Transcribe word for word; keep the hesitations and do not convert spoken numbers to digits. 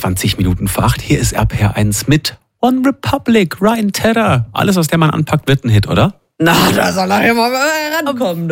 zwanzig Minuten vor acht. Hier ist R P R eins mit One Republic, Ryan Tedder. Alles, was der Mann anpackt, wird ein Hit, oder? Na, da soll er ja mal rankommen.